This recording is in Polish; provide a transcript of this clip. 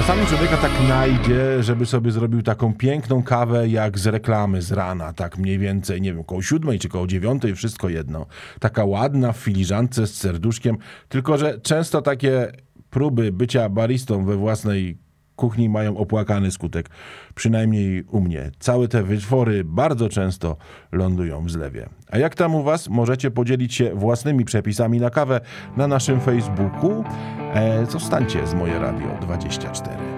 czasami człowieka tak najdzie, żeby sobie zrobił taką piękną kawę jak z reklamy z rana, tak mniej więcej, nie wiem, koło 7 czy koło 9, wszystko jedno. Taka ładna w filiżance z serduszkiem, tylko że często takie próby bycia baristą we własnej kuchni mają opłakany skutek. Przynajmniej u mnie. Całe te wytwory bardzo często lądują w zlewie. A jak tam u was? Możecie podzielić się własnymi przepisami na kawę na naszym Facebooku. Zostańcie z Moje Radio 24.